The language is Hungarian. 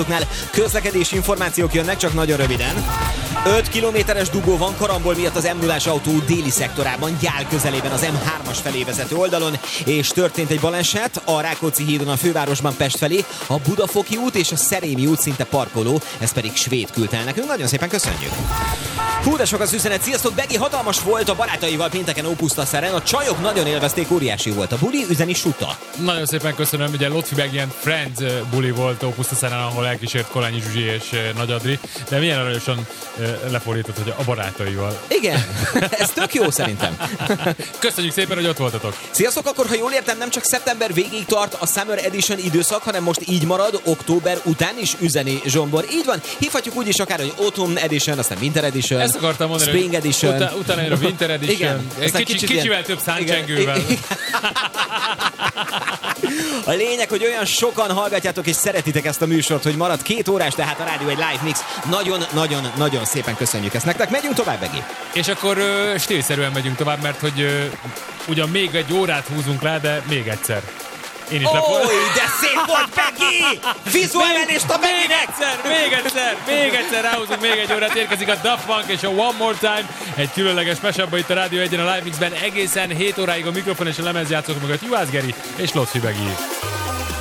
Közlekedési információk jönnek, csak nagyon röviden. 5 kilométeres dugó van karambol miatt az M0-as autó déli szektorában, Gyál közelében az M3-as felé vezető oldalon, és történt egy baleset a Rákóczi hídon a fővárosban Pest felé, a Budafoki út és a Szerémi út szinte parkoló, ez pedig Svéd küldte el nekünk, nagyon szépen köszönjük. Hú, de sok az üzenet, sziasztok, Begi hatalmas volt a barátaival pénteken Ópusztaszeren, a csajok nagyon élvezték, óriási volt a buli, üzeni Suta. Nagyon szépen köszönöm, ugye Lotfi meg ilyen Friends buli volt Ópusztaszeren, ahol elkísért Kolányi Zsuzsi és Nagy Adri, de milyen aranyosan lefordított, hogy a barátaival. Igen, ez tök jó szerintem. Köszönjük szépen, hogy ott voltatok. Sziasztok, akkor ha jól értem, nem csak szeptember végéig tart a Summer Edition időszak, hanem most így marad, október után is üzeni Zsombor. Így van, hívhatjuk úgy is akár, hogy Autumn Edition, aztán Winter Edition, ezt akartam mondani, Spring Edition. Utána jön a Winter Edition. Igen, kicsivel ilyen... több száncsengővel. A lényeg, hogy olyan sokan hallgatjátok és szeretitek ezt a műsort, hogy marad 2 órás, tehát a rádió egy live mix. Nagyon szépen köszönjük ezt nektek. Megyünk tovább, Begi. És akkor stílszerűen megyünk tovább, mert hogy ugyan még egy órát húzunk le, de még egyszer. Én is de szép volt, Begi! Vizuálist a Beginek! Még egyszer ráhúzunk még egy órát, érkezik a Daft Punk és a One More Time. Egy különleges mashup itt a Rádió 1-en a Live Mixben egészen 7 óráig a mikrofon és a lemezjátszók mögött Juhász Geri és Lotfi Begi.